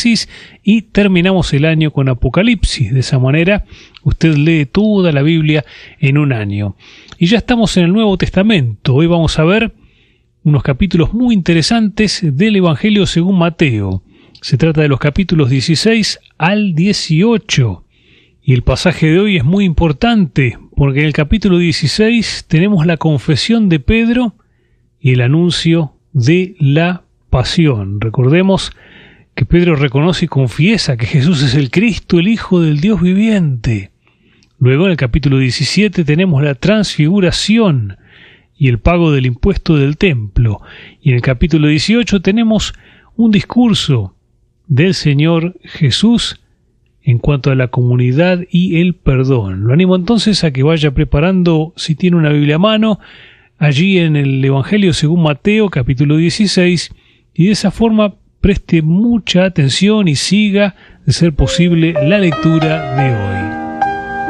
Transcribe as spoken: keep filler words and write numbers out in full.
Génesis y terminamos el año con Apocalipsis. De esa manera usted lee toda la Biblia en un año. Y ya estamos en el Nuevo Testamento. Hoy vamos a ver unos capítulos muy interesantes del Evangelio según Mateo. Se trata de los capítulos dieciséis al dieciocho. Y el pasaje de hoy es muy importante, porque en el capítulo dieciséis tenemos la confesión de Pedro y el anuncio de la pasión. Recordemos que Pedro reconoce y confiesa que Jesús es el Cristo, el Hijo del Dios viviente. Luego en el capítulo diecisiete tenemos la transfiguración y el pago del impuesto del templo. Y en el capítulo dieciocho tenemos un discurso del Señor Jesús en cuanto a la comunidad y el perdón. Lo animo entonces a que vaya preparando, si tiene una Biblia a mano, allí en el Evangelio según Mateo, capítulo dieciséis, y de esa forma preste mucha atención y siga, de ser posible, la lectura de hoy.